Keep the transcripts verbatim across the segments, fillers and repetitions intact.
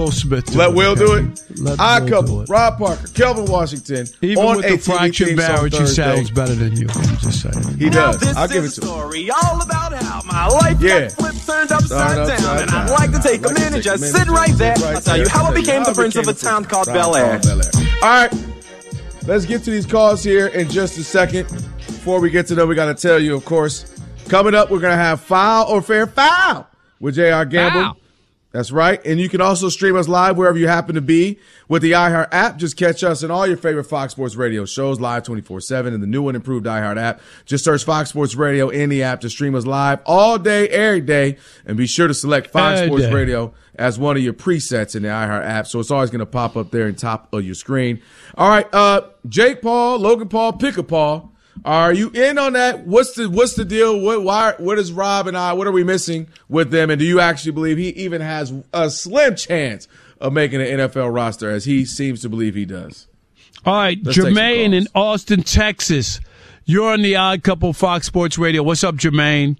Smith. Let Will do it. Let Odd Will Couple, do it. Rob Parker, Kelvin Washington. Even on with a the T V fractured theme song marriage, he Thursday. sounds better than you. I'm just saying. He Now does. this I'll give it is to a him. story all about how my life Yeah. got flipped, turned upside, Turned upside down. And down. I'd like to I'd take like a to minute, take a just minute, sit just right sit there. right I'll tell you there. how I I'll tell became you the how I prince of became a the town prince called of a Bel town Air. called Bel Air. All right. Let's get to these calls here in just a second. Before we get to them, we got to tell you, of course, coming up, we're going to have Foul or Fair Foul with J R Gamble. Wow. That's right. And you can also stream us live wherever you happen to be with the iHeart app. Just catch us in all your favorite Fox Sports Radio shows live twenty-four seven in the new and improved iHeart app. Just search Fox Sports Radio in the app to stream us live all day, every day. And be sure to select Fox Every Sports day. Radio as one of your presets in the iHeart app. So it's always going to pop up there in top of your screen. All right. Uh, Jake Paul, Logan Paul, Picker Paul. Are you in on that? What's the what's the deal? What why what is Rob and I? What are we missing with them? And do you actually believe he even has a slim chance of making an N F L roster, as he seems to believe he does? All right, Let's take some Jermaine in calls. Austin, Texas. You're on the Odd Couple Fox Sports Radio. What's up, Jermaine?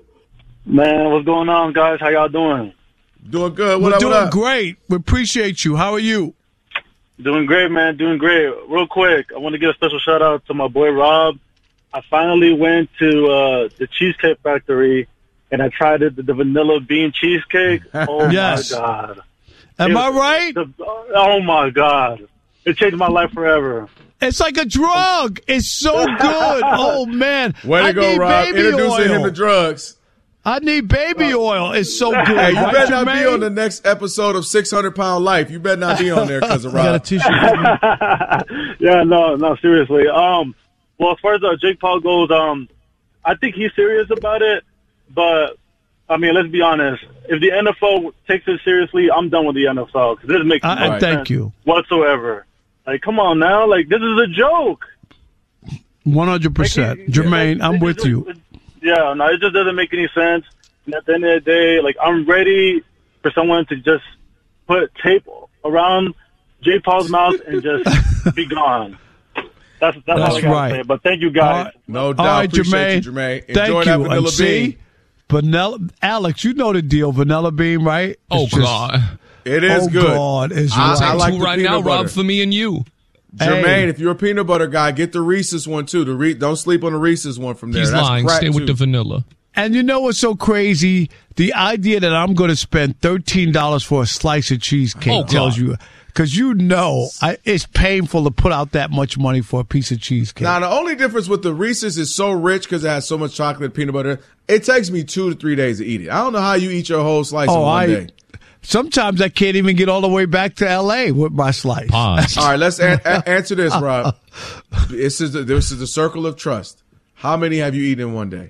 Man, what's going on, guys? How y'all doing? Doing good. What We're up? doing What up? great. We appreciate you. How are you? Doing great, man. Doing great. Real quick, I want to give a special shout out to my boy Rob. I finally went to uh, the Cheesecake Factory and I tried it, the, the vanilla bean cheesecake. Oh Yes. my God! Am It I was- right? the- oh my God! It changed my life forever. It's like a drug. It's so good. Oh, man. Way to I go, need Rob. baby Introducing oil. him to drugs. I need baby oil. It's so good. Hey, you Right, better not be Jermaine? on the next episode of six hundred pound Life. You better not be on there because of I got a Rob. t-shirt. Yeah, no, no, seriously. Um, well, as far as uh, Jake Paul goes, um, I think he's serious about it. But I mean, let's be honest. If the N F L takes it seriously, I'm done with the N F L because this makes no I, I sense thank you. whatsoever. Like, come on now, like this is a joke. one hundred percent. Like, Jermaine, like, I'm it with just- you. it- Yeah, no, it just doesn't make any sense. And at the end of the day, like I'm ready for someone to just put tape around Jake Paul's mouth and just be gone. That's that's, all I That's gotta right. say. But thank you All guys. right. No All doubt. right, Appreciate Jermaine. you, Jermaine. Thank Enjoy you. that vanilla And see, bean. vanilla, Alex, you know the deal. Vanilla bean, right? It's Oh, just- God. It is oh, good. God. It's I- right. I Take like two the right peanut now, butter. Rob, for me and you. Jermaine, Hey. if you're a peanut butter guy, get the Reese's one too. The Re- don't sleep on the Reese's one from there. He's That's lying. crack, Stay with too. the vanilla. And you know what's so crazy? The idea that I'm going to spend thirteen dollars for a slice of cheesecake Oh, God. tells you, because you know I, it's painful to put out that much money for a piece of cheesecake. Now, the only difference with the Reese's is so rich because it has so much chocolate and peanut butter. It takes me two to three days to eat it. I don't know how you eat your whole slice in oh, one I day. sometimes I can't even get all the way back to L A with my slice. Pause. All right, let's a- a- answer this, Rob. This is the, this is the circle of trust. How many have you eaten in one day?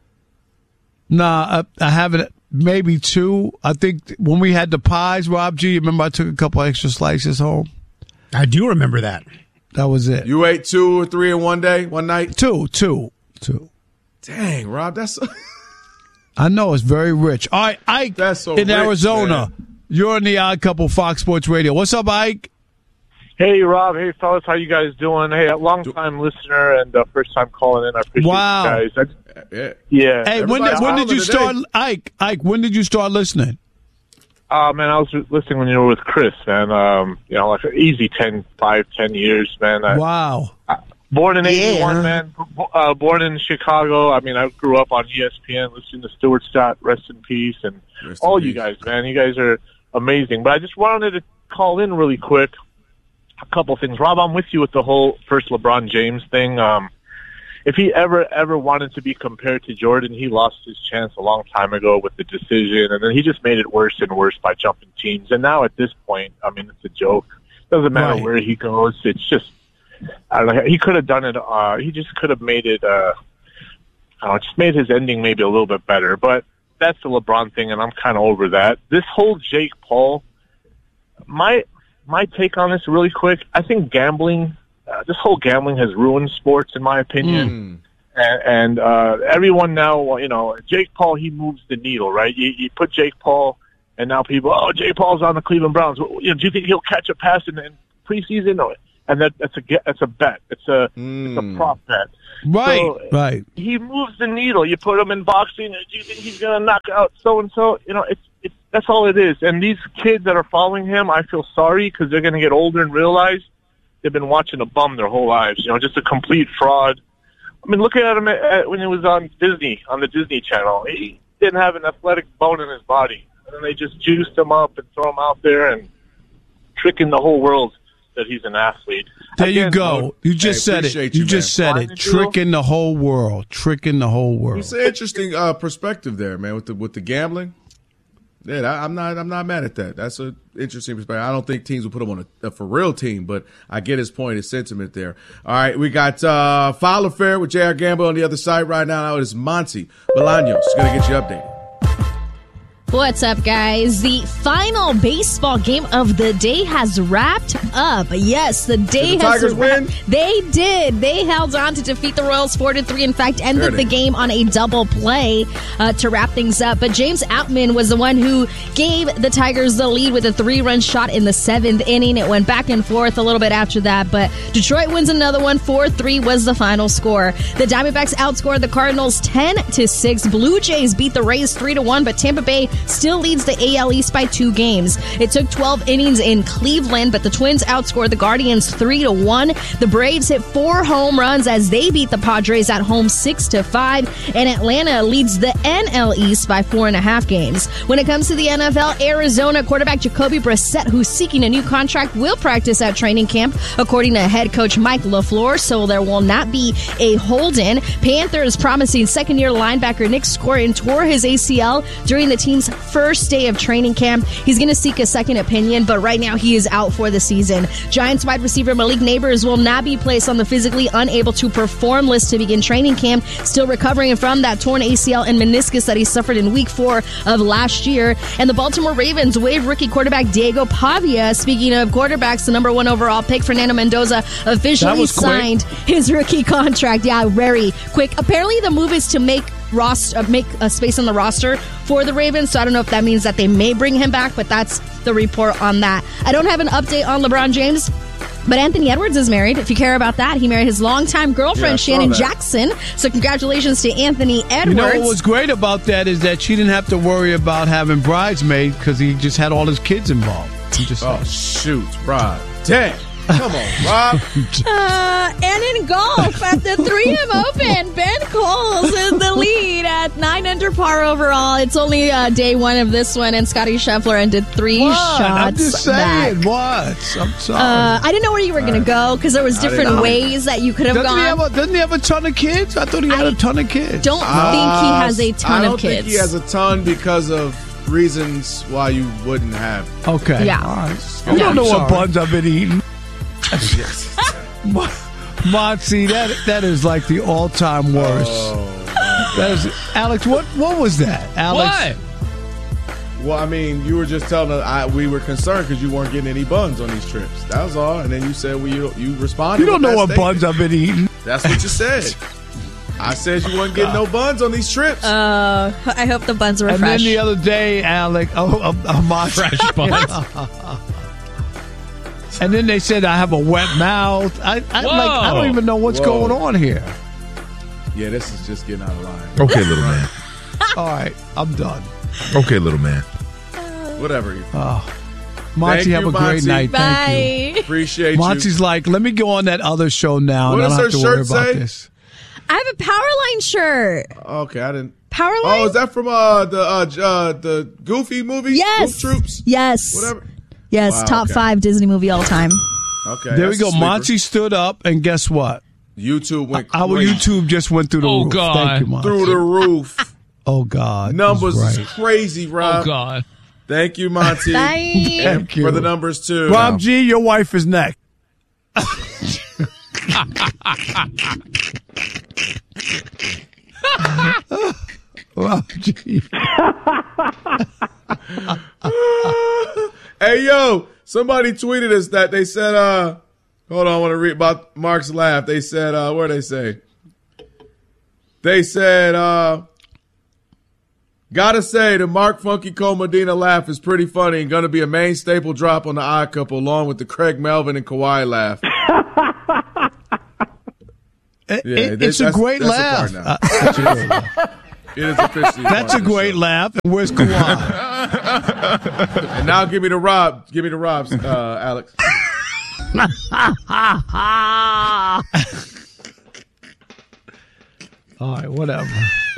Nah, I, I haven't. Maybe two. I think when we had the pies, Rob G, you remember I took a couple extra slices home. I do remember that. That was it. You ate two or three in one day, one night? Two, two, two. Dang, Rob, that's I know it's very rich. All right, Ike That's so in rich, Arizona. man. You're on the Odd Couple Fox Sports Radio. What's up, Ike? Hey, Rob. Hey, fellas. How you guys doing? Hey, a long-time listener and uh, first-time calling in. I appreciate Wow. you guys. I, yeah. yeah. Hey, when Everybody's did, when did hollering you today. start, Ike? Ike, when did you start listening? Uh, man, I was listening when you were with Chris, man. Um, you know, like an easy ten, five, ten years, man. I, Wow. Born in eighty-one, man. Uh, born in Chicago. I mean, I grew up on E S P N listening to Stuart Scott, rest in peace, and Rest in all peace. you guys, man. You guys are amazing. But I just wanted to call in really quick. A couple things. Rob, I'm with you with the whole first LeBron James thing. Um, if he ever, ever wanted to be compared to Jordan, he lost his chance a long time ago with the decision, and then he just made it worse and worse by jumping teams. And now at this point, I mean, it's a joke. Doesn't matter Right. where he goes. It's just, I don't know. He could have done it. Uh, he just could have made it, uh, I don't know, just made his ending maybe a little bit better. But that's the LeBron thing, and I'm kind of over that. This whole Jake Paul, my my take on this really quick, I think gambling, uh, this whole gambling has ruined sports, in my opinion. And, and uh, everyone now, you know, Jake Paul, he moves the needle, right? You, you put Jake Paul, and now people, oh, Jake Paul's on the Cleveland Browns. Well, you know, do you think he'll catch a pass in, in preseason? No. And that, that's a ge- that's a bet. It's a it's a prop bet. Right, So, right. He moves the needle. You put him in boxing. Do you think he's going to knock out so and so? You know, it's It's, that's all it is. And these kids that are following him, I feel sorry because they're going to get older and realize they've been watching a bum their whole lives. You know, just a complete fraud. I mean, look at him at, at, when he was on Disney, on the Disney Channel. He didn't have an athletic bone in his body. And they just juiced him up and throw him out there and tricking the whole world that he's an athlete. There Again, you go. You just hey, said it. appreciate You, you, just man. said it. Tricking the whole world. Tricking the whole world. It's an interesting uh, perspective there, man, with the with the gambling. Yeah, I, I'm not I'm not mad at that. That's an interesting perspective. I don't think teams will put him on a, a for real team, but I get his point, his sentiment there. All right, we got uh, Foul Affair with J R. Gamble on the other side right now. Now it is Monty Bolaños. He's going to get you updated. What's up, guys? The final baseball game of the day has wrapped up. Yes, the day Did the has Tigers wrapped. win? They did. They held on to defeat the Royals four to three. In fact, ended the game on a double play uh, to wrap things up. But James Outman was the one who gave the Tigers the lead with a three-run shot in the seventh inning. It went back and forth a little bit after that, but Detroit wins another one. four three was the final score. The Diamondbacks outscored the Cardinals ten to six. Blue Jays beat the Rays three to one, but Tampa Bay still leads the A L East by two games. It took twelve innings in Cleveland, but the Twins outscored the Guardians three to one. The Braves hit four home runs as they beat the Padres at home six to five, and Atlanta leads the N L East by four and a half games. When it comes to the N F L, Arizona quarterback Jacoby Brissett, who's seeking a new contract, will practice at training camp, according to head coach Mike LaFleur, so there will not be a hold-in. Panthers promising second-year linebacker Nick Scorin tore his A C L during the team's first day of training camp. He's going to seek a second opinion, but right now he is out for the season. Giants wide receiver Malik Neighbors will not be placed on the physically unable to perform list to begin training camp, still recovering from that torn A C L and meniscus that he suffered in week four of last year. And the Baltimore Ravens waived rookie quarterback Diego Pavia. Speaking of quarterbacks, the number one overall pick, Fernando Mendoza, officially signed his rookie contract. Yeah, very quick. Apparently the move is to make roster, make a space on the roster for the Ravens, so I don't know if that means that they may bring him back, but that's the report on that. I don't have an update on LeBron James, but Anthony Edwards is married. If you care about that, he married his longtime girlfriend, Yeah, Shannon that. Jackson. So congratulations to Anthony Edwards. You know what was great about that is that she didn't have to worry about having bridesmaids because he just had all his kids involved. He just Oh, shoot, Rob. Damn. Come on, Rob. Uh, and in golf, at the three M Open, Ben Coles in the lead at nine under par overall. It's only uh, day one of this one, and Scotty Scheffler ended three what? shots I'm just saying, back. what? I'm sorry. Uh, I didn't know where you were going to go because there was I didn't different know. ways that you could have doesn't, he have gone. a, doesn't he have a ton of kids? I thought he had I a ton of kids. Don't think he has a ton I don't of kids. think he has a ton because of reasons why you wouldn't have. Okay. Yeah. All right. Yeah, You don't know I'm what sorry. buns I've been eating. Monty, that that is like the all-time worst. Oh, That is, Alex, what what was that? Alex, well, I mean, you were just telling us I, we were concerned because you weren't getting any buns on these trips. That was all. And then you said well, you you responded. you don't with know that what statement. buns I've been eating. That's what you said. I said you wasn't getting no buns on these trips. Uh, I hope the buns were And fresh. then the other day, Alex, oh, oh, oh, Monty. Fresh buns. And then they said I have a wet mouth. I, I like I don't Whoa. even know what's Whoa. going on here. yeah, this is just getting out of line. Okay, little man. All right, I'm done. Okay, little man. Whatever. You Monty, Thank have you, a great Monty. night. Thank you. Bye. appreciate Monty's like, let me go on that other show now, What and I does don't her have to worry shirt about say? this. I have a Powerline shirt. you. Okay, I didn't. Powerline? Oh, is that from uh the uh, j- uh the Goofy movie? Yes. Goof Troops. Yes. Whatever. Yes, Wow, top okay. five Disney movie all time. Okay. There we that's go. a sleeper. Monty stood up, and guess what? YouTube went Our crazy. YouTube just went through the Oh, roof. God. Thank you, Monty. through the roof. Oh, God. Numbers This is is crazy, Rob. Oh, God. Thank you, Monty. Bye. And Thank you. for the numbers too. Rob G, your wife is next. Rob G. Hey yo, somebody tweeted us that they said uh hold on, I want to read about Mark's laugh. They said uh what they say? They said uh gotta say the Mark Funky Cole Medina laugh is pretty funny and gonna be a main staple drop on the Odd Couple along with the Craig Melvin and Kawhi laugh. It- Yeah, it- they- it's a that's- great that's a laugh. part now. Uh, that's a great laugh. It is officially That's a part of the great show. laugh. And where's Kawhi? And now give me the Rob. Give me the Robs, uh, Alex. All right, whatever.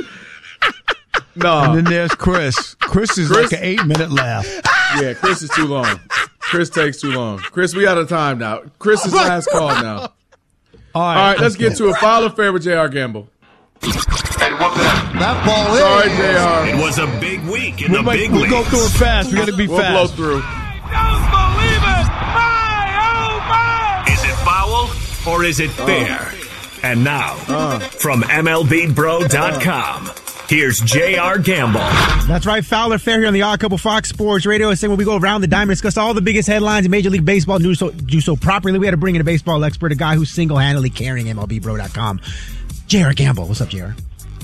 No. And then there's Chris. Chris is Chris? like an eight-minute laugh. Yeah, Chris is too long. Chris takes too long. Chris, we out of time now. Chris is last call now. All right, All right, let's get to a file of fame with J R. Gamble. That ball is. Sorry, J R. It was a big week in We'll, the make, big we'll leagues. go through it fast. We got to be We'll blow fast. through. Don't believe it! My, oh my! Is it foul or is it fair? And now, from M L B Bro dot com, here's J R. Gamble. That's right, Fowler Fair here on the Odd Couple Fox Sports Radio. Saying when we go around the diamond, discuss all the biggest headlines in Major League Baseball, do so, do so properly. We had to bring in a baseball expert, a guy who's single-handedly carrying M L B Bro dot com. J R. Gamble. What's up, J R?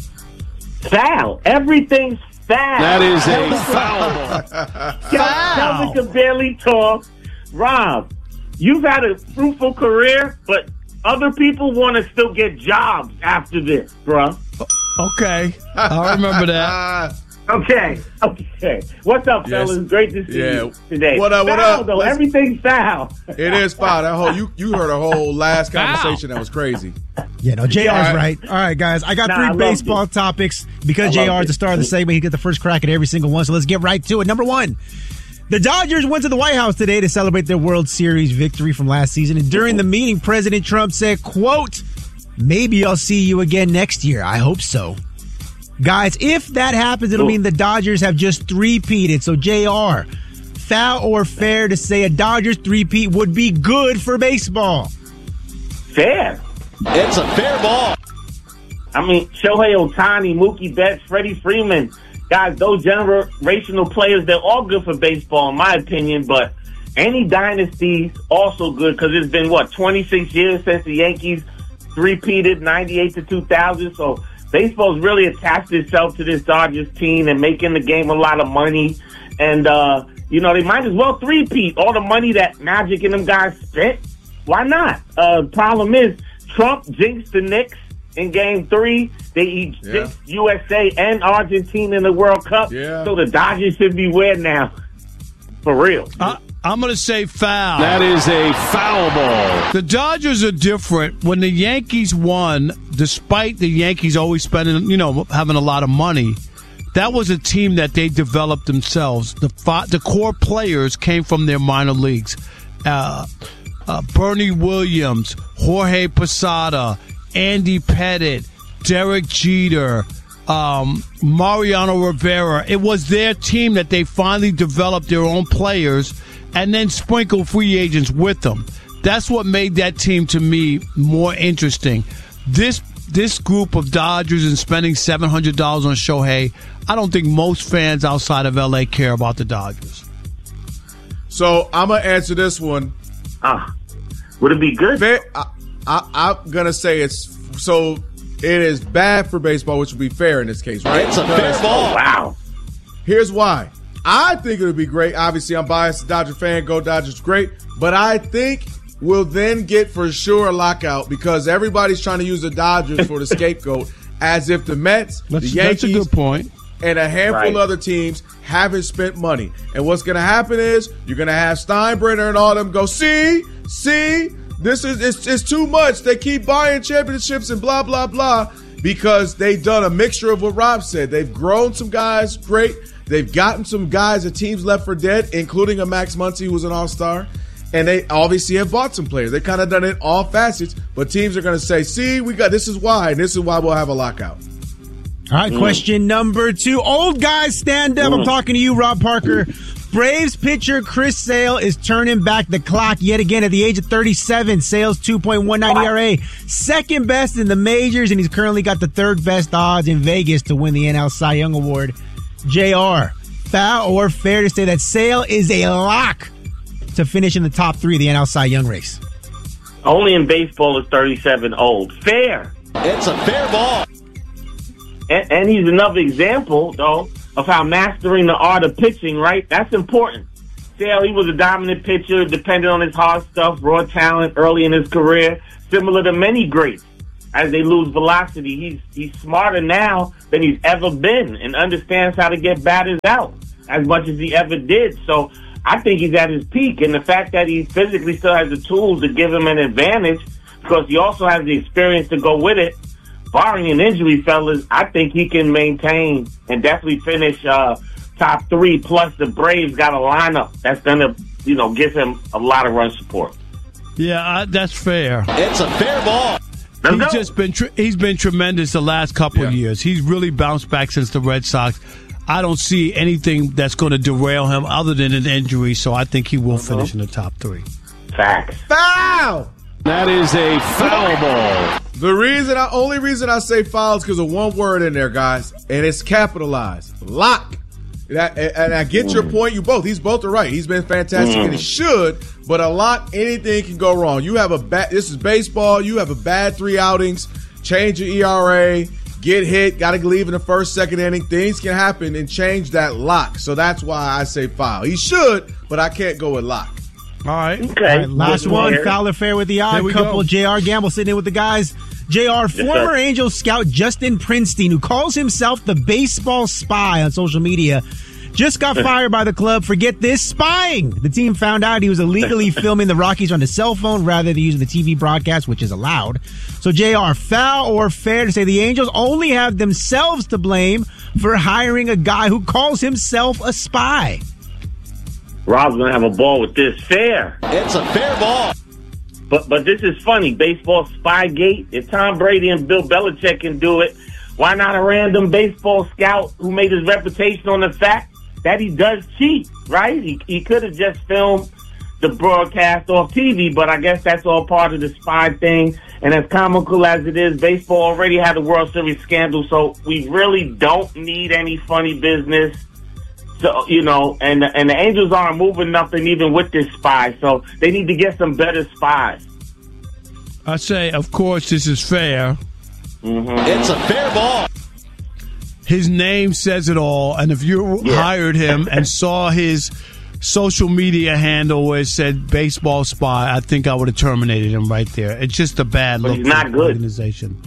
Foul. Everything's foul. That is a foul. Kelvin can barely talk. Rob, you've had a fruitful career, but other people want to still get jobs after this, bruh. Okay. I remember that. Okay, okay. What's up, Yes. fellas? Great to see Yeah. you today. What up, what foul, up? though. Let's- Everything's foul. It is foul. That whole you you heard a whole last conversation that was crazy. Yeah, no, J R's All right. right. All right, guys. I got Nah, I three loved baseball it. topics. Because I J R loved is the it. star of the segment, he get the first crack at every single one. So let's get right to it. Number one. The Dodgers went to the White House today to celebrate their World Series victory from last season. And during the meeting, President Trump said, quote, "Maybe I'll see you again next year. I hope so." Guys, if that happens, it'll Ooh. mean the Dodgers have just three-peated. So, J R, foul or fair to say a Dodgers three-peat would be good for baseball? Fair. It's a fair ball. I mean, Shohei Ohtani, Mookie Betts, Freddie Freeman, guys, those generational players, they're all good for baseball, in my opinion, but any dynasty also good because it's been, what, twenty-six years since the Yankees three-peated, ninety-eight to two thousand, so baseball's really attached itself to this Dodgers team and making the game a lot of money, and, uh, you know, they might as well three-peat. All the money that Magic and them guys spent, why not? Uh, problem is, Trump jinxed the Knicks in game three. They jinxed Yeah. U S A and Argentina in the World Cup. Yeah. So the Dodgers should beware now. For real. I, I'm going to say foul. That is a foul ball. The Dodgers are different. When the Yankees won, despite the Yankees always spending, you know, having a lot of money, that was a team that they developed themselves. The fi- the core players came from their minor leagues. Uh, uh, Bernie Williams, Jorge Posada, Andy Pettit, Derek Jeter, um, Mariano Rivera. It was their team that they finally developed their own players and then sprinkled free agents with them. That's what made that team, to me, more interesting. This this group of Dodgers and spending seven hundred dollars on Shohei, I don't think most fans outside of L A care about the Dodgers. So I'm gonna answer this one. Ah, would it be good? Fair, I, I, I'm gonna say it's so. It is bad for baseball, which would be fair in this case, right? It's a fair Because- ball. Wow. Here's why. I think it would be great. Obviously, I'm biased, Dodger fan. Go Dodgers, great. But I think we'll then get for sure a lockout because everybody's trying to use the Dodgers for the scapegoat, as if the Mets, That's, the Yankees, that's a good point. and a handful Right. of other teams haven't spent money. And what's going to happen is you're going to have Steinbrenner and all them go, see, see, this is it's, it's too much. They keep buying championships and blah, blah, blah, because they've done a mixture of what Rob said. They've grown some guys, great. They've gotten some guys that teams left for dead, including a Max Muncy who's an all-star. And they obviously have bought some players. They kind of done it all facets, but teams are going to say, see, we got this is why, and this is why we'll have a lockout. All right, question number two. Old guys, stand up. I'm talking to you, Rob Parker. Braves pitcher Chris Sale is turning back the clock yet again at the age of thirty-seven. Sale's two point one nine E R A, second best in the majors, and he's currently got the third best odds in Vegas to win the N L Cy Young Award. J R, foul or fair to say that Sale is a lock to finish in the top three of the N L Cy Young race? Only in baseball is thirty-seven old. Fair. It's a fair ball. And, and he's another example, though, of how mastering the art of pitching, right? That's important. Sale, he was a dominant pitcher, dependent on his hard stuff, raw talent early in his career, similar to many greats. As they lose velocity, he's he's smarter now than he's ever been and understands how to get batters out. as much as he ever did. So I think he's at his peak. And the fact that he physically still has the tools to give him an advantage, because he also has the experience to go with it, barring an injury, fellas, I think he can maintain and definitely finish uh, top three. Plus, the Braves got a lineup that's going to, you know, give him a lot of run support. Yeah, uh, that's fair. It's a fair ball. He's go. just been tr- he's been tremendous the last couple yeah. of years. He's really bounced back since the Red Sox. I don't see anything that's going to derail him other than an injury, so I think he will finish in the top three. Facts. Foul! That is a foul ball. The reason, I only reason I say foul is because of one word in there, guys, and it's capitalized. Lock. That, and I get your point. You both. He's both are right. He's been fantastic, and he should. But a lock, anything can go wrong. You have a bad. This is baseball. You have a bad three outings. Change your E R A. Get hit. Got to leave in the first, second inning. Things can happen and change that lock. So that's why I say foul. He should, but I can't go with lock. All right. Okay. All right, last one. Fowler Fair with the odd couple. J R. Gamble sitting in with the guys. J R, former yes, Angels scout Justin Prinstein, who calls himself the baseball spy on social media, just got fired by the club for, get this, spying. The team found out he was illegally filming the Rockies on his cell phone rather than using the T V broadcast, which is allowed. So, J R, foul or fair to say the Angels only have themselves to blame for hiring a guy who calls himself a spy? Rob's going to have a ball with this. Fair. It's a fair ball. But but this is funny. Baseball Spygate. If Tom Brady and Bill Belichick can do it, why not a random baseball scout who made his reputation on the fact that he does cheat, right? He, he could have just filmed the broadcast off T V, but I guess that's all part of the spy thing. And as comical as it is, baseball already had a World Series scandal, so we really don't need any funny business. So, you know, and, and the Angels aren't moving nothing even with this spy, so they need to get some better spies. I say, of course, this is fair. Mm-hmm. It's a fair ball. His name says it all, and if you yeah. hired him and saw his social media handle where it said baseball spy, I think I would have terminated him right there. It's just a bad but look he's not for the good. organization.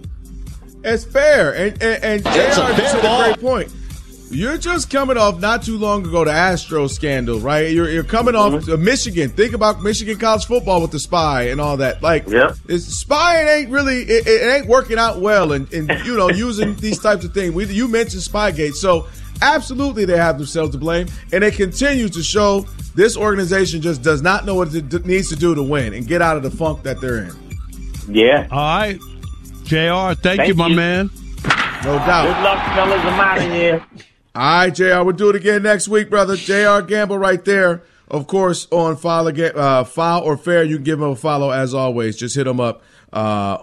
It's fair, and and, and it's J R a fair said ball. a great point. You're just coming off not too long ago the Astros scandal, right? You're you're coming mm-hmm. off of Michigan. Think about Michigan college football with the spy and all that. Like, yep. it's, spying ain't really it, it ain't working out well, and, and you know using these types of things. We, you mentioned Spygate, so absolutely they have themselves to blame, and it continues to show this organization just does not know what it needs to do to win and get out of the funk that they're in. Yeah. All right, J R, thank, thank you, my you. man. No doubt. Good luck, fellas. I'm out of here. All right, J R, we'll do it again next week, brother. J R Gamble right there. Of course, on Foul, uh, Foul or Fair, you can give him a follow as always. Just hit him up. Uh,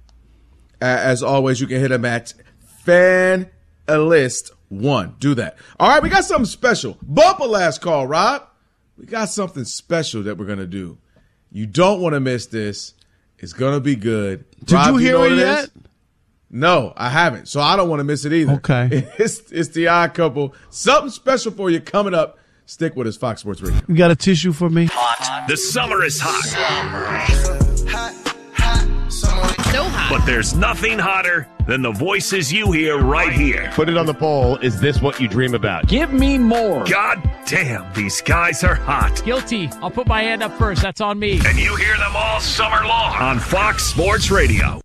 as always, you can hit him at Fanalist one. Do that. All right, we got something special. Bumper last call, Rob. We got something special that we're going to do. You don't want to miss this. It's going to be good. Did Rob, you hear you know it it yet? Is? No, I haven't, so I don't want to miss it either. Okay. It's it's the Odd Couple. Something special for you coming up. Stick with us, Fox Sports Radio. You got a tissue for me? Hot. The summer is hot. Hot, hot, so hot. But there's nothing hotter than the voices you hear right here. Put it on the poll. Is this what you dream about? Give me more. God damn, these guys are hot. Guilty. I'll put my hand up first. That's on me. And you hear them all summer long on Fox Sports Radio.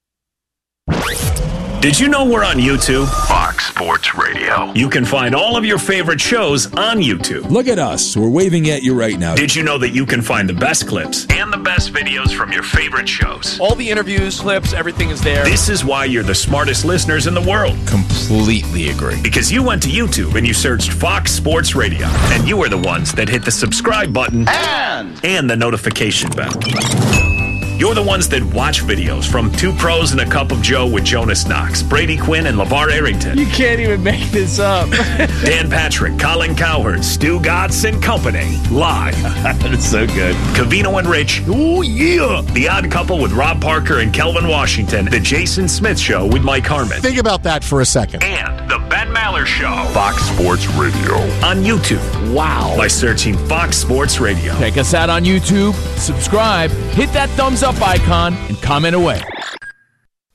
Did you know we're on YouTube? Fox Sports Radio. You can find all of your favorite shows on YouTube. Look at us. We're waving at you right now. Did you know that you can find the best clips and the best videos from your favorite shows? All the interviews, clips, everything is there. This is why you're the smartest listeners in the world. Completely agree. Because you went to YouTube and you searched Fox Sports Radio. And you are the ones that hit the subscribe button and, and the notification bell. You're the ones that watch videos from Two Pros and a Cup of Joe with Jonas Knox, Brady Quinn, and LeVar Arrington. You can't even make this up. Dan Patrick, Colin Cowherd, Stu Gatz and Company. Live. That's so good. Covino and Rich. Oh, yeah. The Odd Couple with Rob Parker and Kelvin Washington. The Jason Smith Show with Mike Harmon. Think about that for a second. And The Ben Maller Show. Fox Sports Radio. On YouTube. Wow. By searching Fox Sports Radio. Check us out on YouTube. Subscribe. Hit that thumbs up icon and comment away.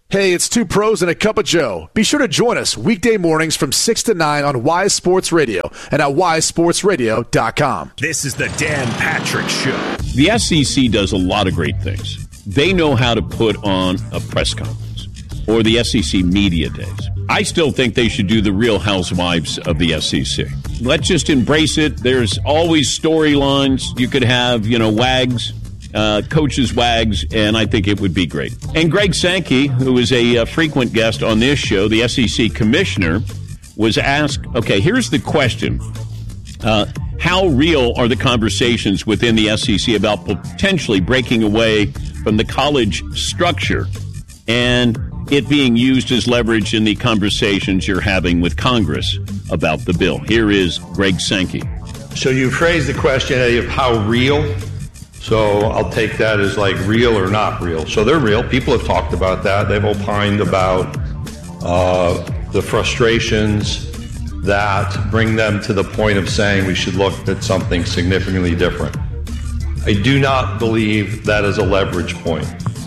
Hey, it's Two Pros and a Cup of Joe. Be sure to join us weekday mornings from six to nine on Wise Sports Radio and at wise sports radio dot com. This is the Dan Patrick Show. The S E C does a lot of great things. They know how to put on a press conference or the S E C Media Days. I still think they should do the Real Housewives of the S E C. Let's just embrace it. There's always storylines. You could have, you know, wags. Uh, coaches wags, and I think it would be great. And Greg Sankey, who is a uh, frequent guest on this show, the S E C commissioner, was asked, okay, here's the question. Uh, how real are the conversations within the S E C about potentially breaking away from the college structure and it being used as leverage in the conversations you're having with Congress about the bill? Here is Greg Sankey. So you phrased the question of how real. So I'll take that as like real or not real. So they're real. People have talked about that. They've opined about uh, the frustrations that bring them to the point of saying we should look at something significantly different. I do not believe that is a leverage point.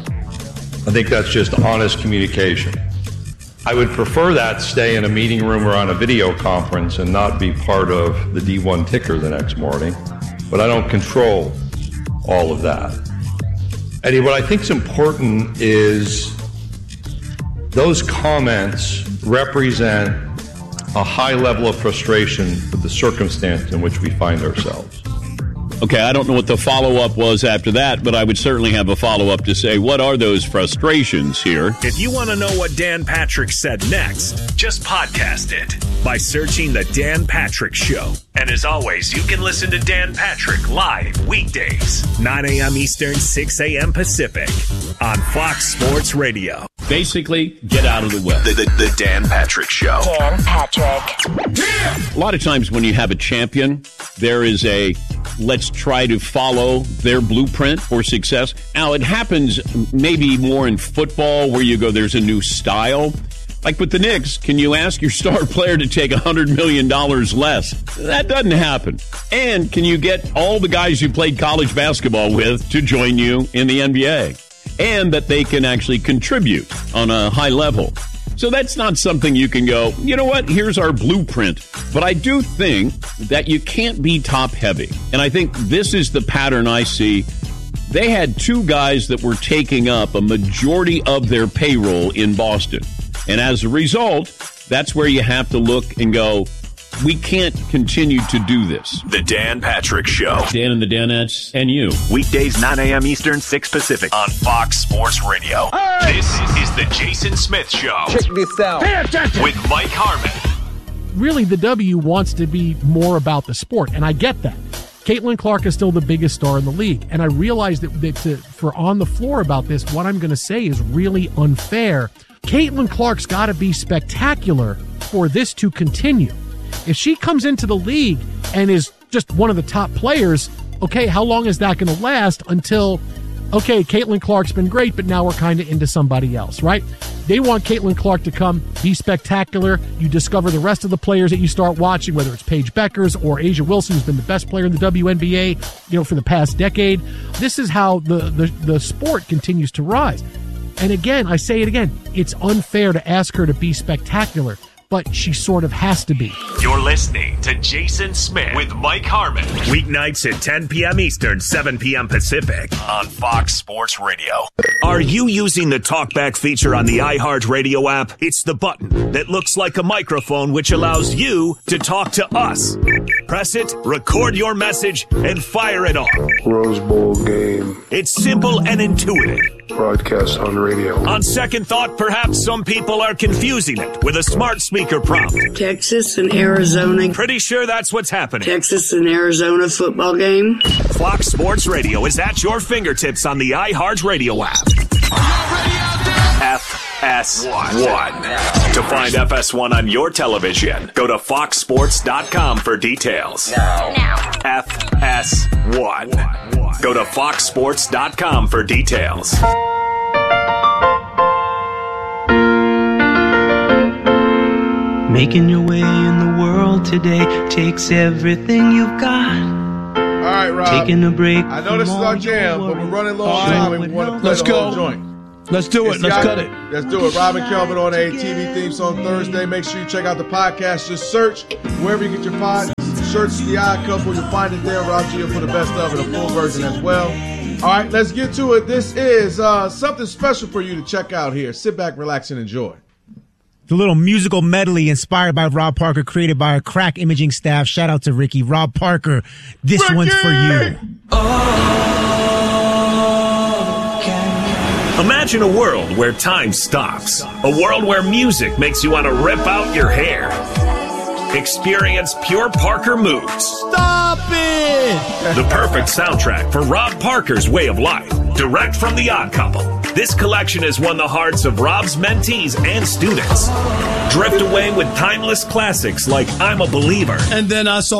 I think that's just honest communication. I would prefer that stay in a meeting room or on a video conference and not be part of the D one ticker the next morning. But I don't control all of that. Eddie, what I think is important is those comments represent a high level of frustration with the circumstance in which we find ourselves. Okay, I don't know what the follow-up was after that, but I would certainly have a follow-up to say, what are those frustrations here? If you want to know what Dan Patrick said next, just podcast it by searching The Dan Patrick Show. And as always, you can listen to Dan Patrick live weekdays, nine a.m. Eastern, six a.m. Pacific on Fox Sports Radio. Basically, get out of the way. The, the, the Dan Patrick Show. Dan Patrick. A lot of times when you have a champion, there is a let's try to follow their blueprint for success. Now, it happens maybe more in football where you go, there's a new style. Like with the Knicks, can you ask your star player to take one hundred million dollars less? That doesn't happen. And can you get all the guys you played college basketball with to join you in the N B A? And that they can actually contribute on a high level. So that's not something you can go, you know what, here's our blueprint. But I do think that you can't be top heavy. And I think this is the pattern I see. They had two guys that were taking up a majority of their payroll in Boston. And as a result, that's where you have to look and go, we can't continue to do this. The Dan Patrick Show. Dan and the Danettes and you. Weekdays, nine a.m. Eastern, six Pacific on Fox Sports Radio. Right. This is the Jason Smith Show. Check this out. Pay attention. With Mike Harmon. Really, the W wants to be more about the sport, and I get that. Caitlin Clark is still the biggest star in the league, and I realize that, that to, for On the Floor about this, what I'm going to say is really unfair. Caitlin Clark's got to be spectacular for this to continue. If she comes into the league and is just one of the top players, okay, how long is that going to last until, okay, Caitlin Clark's been great, but now we're kind of into somebody else, right? They want Caitlin Clark to come, be spectacular. You discover the rest of the players that you start watching, whether it's Paige Beckers or Asia Wilson, who's been the best player in the W N B A, you know, for the past decade. This is how the, the, the sport continues to rise. And again, I say it again, it's unfair to ask her to be spectacular, but she sort of has to be. You're listening to Jason Smith with Mike Harmon. Weeknights at ten p.m. Eastern, seven p.m. Pacific on Fox Sports Radio. Are you using the TalkBack feature on the iHeartRadio app? It's the button that looks like a microphone, which allows you to talk to us. Press it, record your message, and fire it off. Rose Bowl game. It's simple and intuitive. Broadcast on radio. On second thought, perhaps some people are confusing it with a smart speaker prompt. Texas and Arizona. Pretty sure that's what's happening. Texas and Arizona football game. Fox Sports Radio is at your fingertips on the iHeartRadio app. F S one. To find F S one on your television, go to fox sports dot com for details. Now. Now. F S one. Go to fox sports dot com for details. Making your way in the world today takes everything you've got. All right, Rob. Taking a break. I know this is our jam, but we're running low on time. We want to play Let's the go. whole joint. Let's do it. It's Let's got- cut it. Let's do it. Robin Kelvin on a T V theme song Thursday. Make sure you check out the podcast. Just search wherever you get your pod. Search The Odd Couple. You'll find it there. Rob G will put the best of it, a full version as well. All right, let's get to it. This is uh, something special for you to check out here. Sit back, relax, and enjoy. The little musical medley inspired by Rob Parker, created by our crack imaging staff. Shout out to Ricky. Rob Parker, this Ricky! one's for you. Imagine a world where time stops. A world where music makes you want to rip out your hair. Experience pure Parker moods. Stop it! The perfect soundtrack for Rob Parker's way of life. Direct from The Odd Couple. This collection has won the hearts of Rob's mentees and students. Drift away with timeless classics like I'm a Believer. And then I saw